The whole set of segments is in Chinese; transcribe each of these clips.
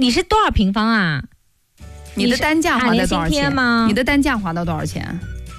你是多少平方啊？ 你的单价划到多少钱吗？ 你的单价划到多少钱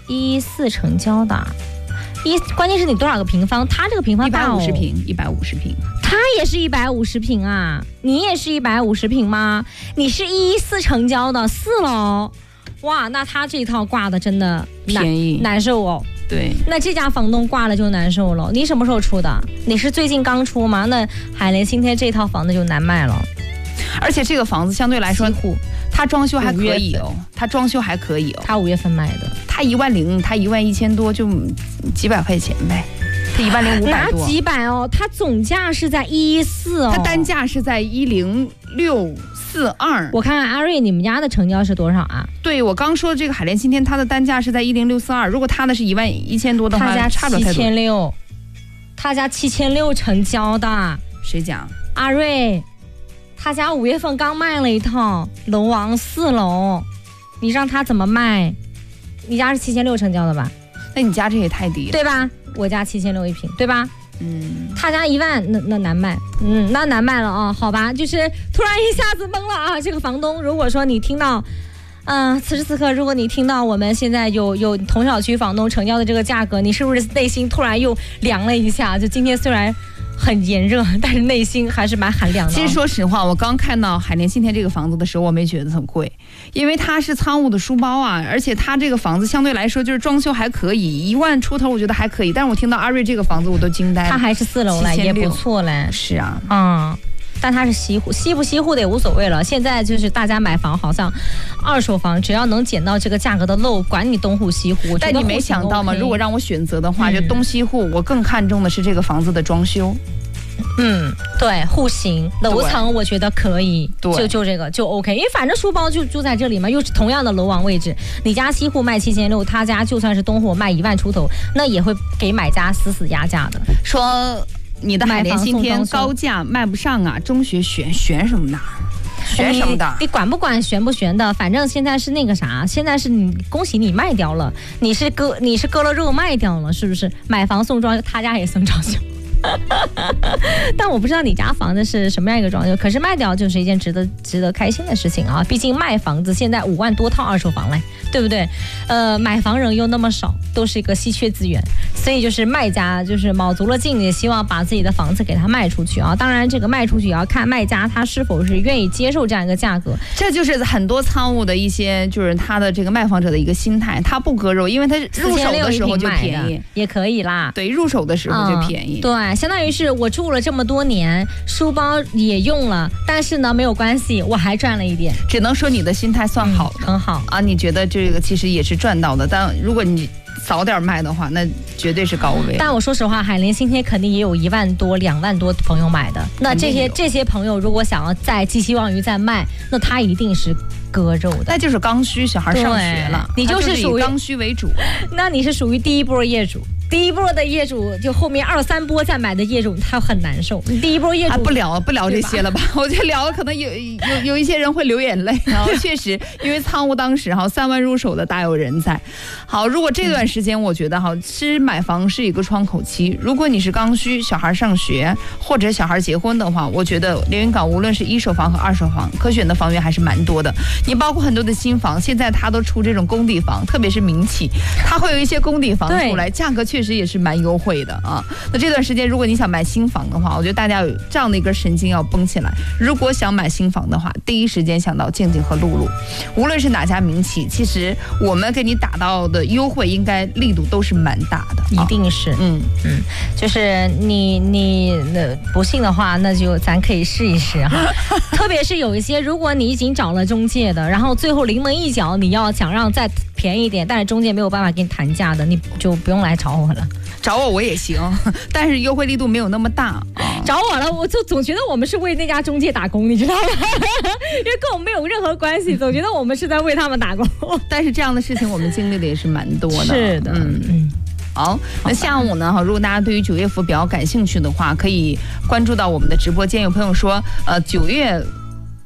？14成交的。关键是你多少个平方？它这个平方大哦 ，150平，150平。 它也是150平啊，你也是150平吗？你是14成交的4楼，哇，那他这套挂的真的便宜难受哦。 对， 那这家房东挂了就难受了。你什么时候出的？你是最近刚出吗？那海莲新天这套房子就难卖了。 而且这个房子相对来说，它装修还可以哦，它装修还可以哦。 它5月份卖的， 它11000，它11000多，就几百块钱呗。它10500多， 哪几百哦？它总价是在114哦， 它单价是在10642。 我看看阿瑞，你们家的成交是多少啊？ 对，我刚说的这个海莲新天，它的单价是在10642。如果它的是11000多的话， 他家差不了太多。 7600，他家7600成交的。 谁讲？ 阿瑞。他家5月份刚卖了一套龙王4楼，你让他怎么卖？你家是7600成交的吧？ 那你家这也太低了， 对吧？我家7600一平，对吧？他家1万，那难卖，那难卖了啊，好吧，就是突然一下子懵了啊。这个房东，如果说你听到，此时此刻，如果你听到我们现在有同小区房东成交的这个价格，你是不是内心突然又凉了一下？就今天虽然很炎热，但是内心还是蛮寒凉的。 其实说实话，我刚看到海莲新天这个房子的时候，我没觉得很贵，因为它是仓务的书包啊，而且它这个房子相对来说就是装修还可以，1万出头我觉得还可以。但是我听到阿瑞这个房子我都惊呆了， 它还是4楼嘞，也不错嘞。 是啊， 但它是西户，西不西户的也无所谓了。现在就是大家买房，好像二手房只要能捡到这个价格的漏，管你东户西户。 但你没想到吗？如果让我选择的话，就东西户，我更看重的是这个房子的装修。 对，户型楼层我觉得可以，就这个就 OK， 因为反正书包就在这里嘛，又是同样的楼王位置。你家西户卖7600，他家就算是东户卖1万出头，那也会给买家死压价的。 说你的海莲新天高价卖不上啊，中学悬什么的？悬什么的？ 你管不管悬不悬的？反正现在是那个啥，现在是你恭喜你卖掉了，你是割了肉卖掉了，是不是？买房送装修，他家也送装修。但我不知道你家房子是什么样一个装修，可是卖掉就是一件值得开心的事情啊！毕竟卖房子现在5万多套二手房嘞，对不对？买房人又那么少，都是一个稀缺资源，所以就是卖家就是卯足了劲，也希望把自己的房子给它卖出去啊！当然，这个卖出去也要看卖家他是否是愿意接受这样一个价格。 这就是很多仓务的一些，就是他的这个卖房者的一个心态，他不割肉，因为他入手的时候就便宜， 也可以啦。 对，入手的时候就便宜。 对。相当于是我住了这么多年，书包也用了，但是呢没有关系，我还赚了一点。 只能说你的心态算好， 很好啊！你觉得这个其实也是赚到的，但如果你早点卖的话，那绝对是高危。 但我说实话，海莲新天肯定也有1万多、2万多朋友买的。那这些朋友如果想要再寄希望于再卖，那他一定是割肉的。 那就是刚需，小孩上学了， 你就是属于以刚需为主。 那你是属于第一波业主。第一波的业主，就后面2、3波再买的业主，他很难受。第一波业主不聊这些了吧？我觉得聊了可能有一些人会流眼泪。然后确实，因为仓务当时3万入手的大有人在。好，如果这段时间我觉得其实买房是一个窗口期。如果你是刚需，小孩上学或者小孩结婚的话，我觉得连云港无论是一手房和二手房，可选的房源还是蛮多的。你包括很多的新房，现在它都出这种工地房，特别是民企，它会有一些工地房出来，价格确实也是蛮优惠的啊。那这段时间如果你想买新房的话，我觉得大家有这样的一根神经要绷起来。如果想买新房的话，第一时间想到静静和露露，无论是哪家民企，其实我们给你打到的优惠应该力度都是蛮大的， 一定是。就是你不信的话，那就咱可以试一试哈。特别是有一些，如果你已经找了中介的，然后最后临门一脚，你要想让再便宜一点，但是中介没有办法给你谈价的，你就不用来找我了。 找我也行，但是优惠力度没有那么大。 找我了，我就总觉得我们是为那家中介打工，你知道吗？因为跟我们没有任何关系，总觉得我们是在为他们打工。 但是这样的事情我们经历的也是蛮多的。 是的， 好，那下午呢？如果大家对于9月份比较感兴趣的话，可以关注到我们的直播间。有朋友说，9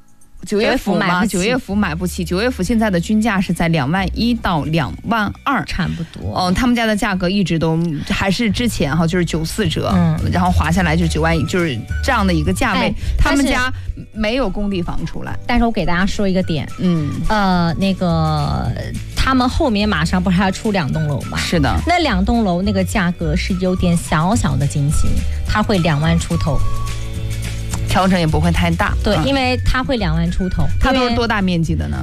九月府嘛，九月府买不起。九月府现在的均价是在21000到22000， 差不多。 他们家的价格一直都还是之前哈，就是94折，然后划下来就是9万，就是这样的一个价位。他们家没有工地房出来。 但是我给大家说一个点，那个他们后面马上不是还要出2栋楼吗？ 是的， 那2栋楼那个价格是有点小小的惊喜，它会2万出头。 调整也不会太大， 对，因为它会2万出头。 它都是多大面积的呢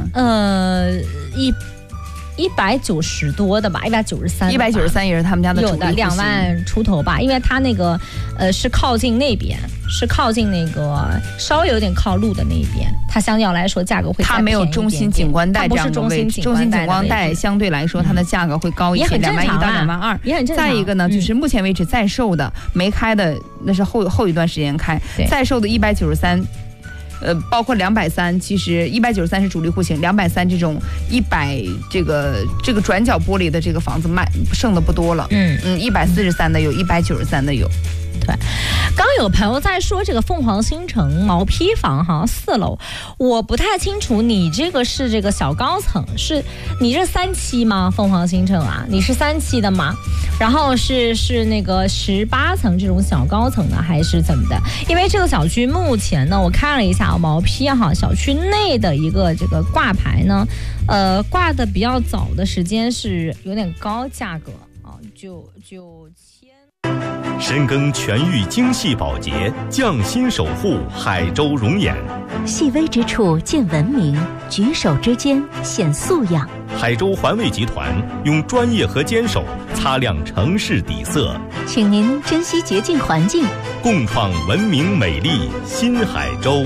？190多的吧，193 也是他们家的主力户型， 有的2万出头吧，因为它那个是靠近那边，是靠近那个稍微有点靠路的那一边，它相对来说价格会再便宜一点点。 它没有中心景观带这样的位置，中心景观带相对来说它的价格会高一些，21000到22000， 也很正常。 再一个呢，就是目前为止在售的没开的那是后一段时间开，在售的193。包括230，其实193是主力户型，230这种100这个转角玻璃的这个房子卖剩的不多了，143的有，193的有。 对，刚有朋友在说这个凤凰新城毛坯房哈，4楼，我不太清楚你这个是这个小高层，是你是3期吗？凤凰新城啊，你是3期的吗？然后是那个18层这种小高层呢，还是怎么的？因为这个小区目前呢，我看了一下毛坯哈，小区内的一个这个挂牌呢，挂的比较早的时间是有点高，价格啊9000。 深耕全域精细保洁，匠心守护海州容颜。 细微之处见文明，举手之间显素养。 海州环卫集团用专业和坚守擦亮城市底色， 请您珍惜洁净环境， 共创文明美丽新海州。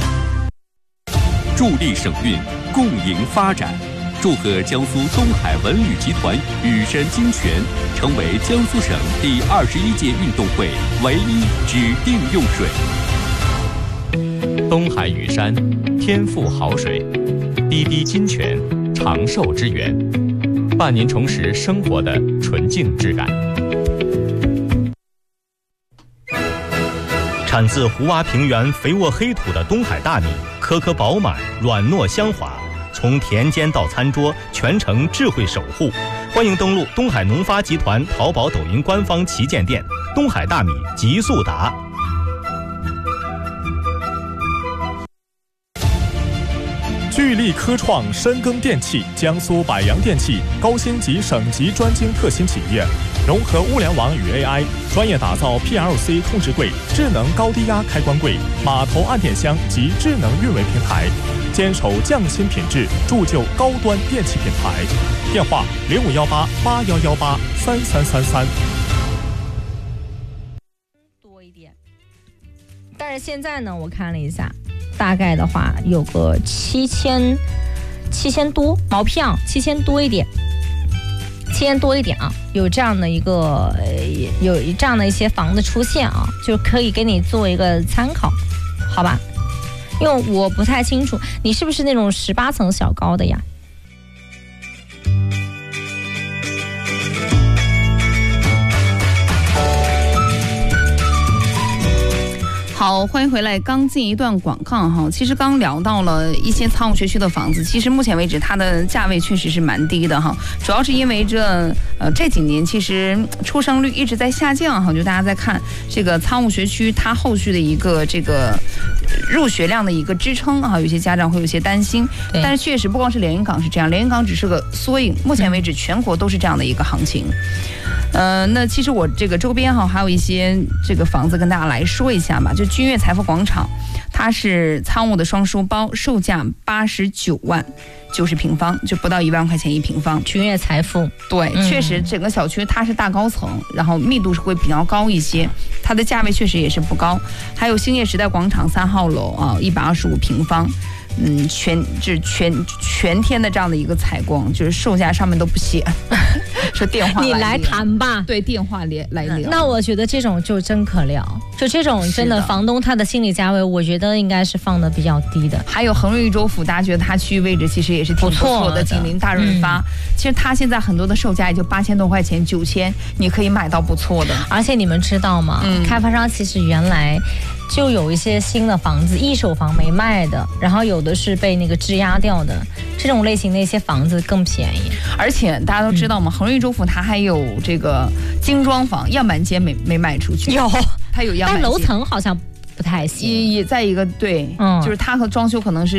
助力省运，共赢发展。祝贺江苏东海文旅集团羽山金泉成为江苏省第21届运动会唯一指定用水。 东海羽山天赋好水，滴滴金泉长寿之源，伴您重拾生活的纯净质感。产自胡洼平原肥沃黑土的东海大米，颗颗饱满，软糯香滑。从田间到餐桌，全程智慧守护。欢迎登录东海农发集团淘宝、抖音官方旗舰店，东海大米极速达。 聚力科创深耕电器，江苏百洋电器高星级省级专精特新企业，融合物联网与 AI， 专业打造 PLC 控制柜、智能高低压开关柜、码头按电箱及智能运维平台，坚守匠心品质，铸就高端电器品牌。电话051881183333。 多一点，但是现在呢，我看了一下，大概的话有个7000多毛坯啊，7000多一点。7000多一点啊，有这样的一个有这样的一些房子出现啊，就可以给你做一个参考，好吧？因为我不太清楚你是不是那种18层小高的呀。 好，欢迎回来。刚进一段广告哈，其实刚聊到了一些仓务学区的房子，其实目前为止它的价位确实是蛮低的哈，主要是因为这几年其实出生率一直在下降哈，就大家在看这个仓务学区它后续的一个这个入学量的一个支撑啊，有些家长会有些担心，但是确实不光是连云港是这样，连云港只是个缩影，目前为止全国都是这样的一个行情。那其实我这个周边哈还有一些这个房子跟大家来说一下吧，就君悦财富广场，它是仓务的双书包，售价89万，90平方，就不到1万块钱1平方。 君悦财富， 对，确实整个小区它是大高层，然后密度是会比较高一些，它的价位确实也是不高。还有兴业时代广场3号楼啊，125平方。全天的这样的一个采光，就是售价上面都不写， 说电话你来谈吧。 对，电话来聊。 那我觉得这种就真可聊，就这种真的房东他的心理价位，我觉得应该是放的比较低的。 还有恒瑞州府，大家觉得它区域位置其实也是挺不错的，紧邻大润发。其实它现在很多的售价也就8000多块钱，9000你可以买到不错的。 而且你们知道吗？开发商其实原来就有一些新的房子，一手房没卖的，然后有的是被那个质押掉的，这种类型的一些房子更便宜。 而且大家都知道嘛，恒瑞州府它还有这个精装房，样板间没卖出去。 有， 它有样板间， 但楼层好像不太行。 也在一个对，就是它和装修可能是